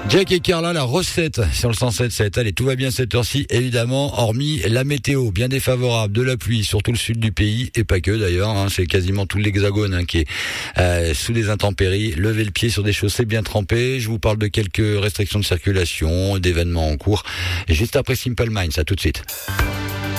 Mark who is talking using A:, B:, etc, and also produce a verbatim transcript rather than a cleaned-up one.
A: Jack et Carla, la recette sur le cent sept sept. Allez, tout va bien cette heure-ci, évidemment, hormis la météo bien défavorable, de la pluie sur tout le sud du pays, et pas que d'ailleurs, hein, c'est quasiment tout l'hexagone hein, qui est euh, sous les intempéries. Levez le pied sur des chaussées bien trempées. Je vous parle de quelques restrictions de circulation, d'événements en cours. Et juste après Simple Minds, à tout de suite.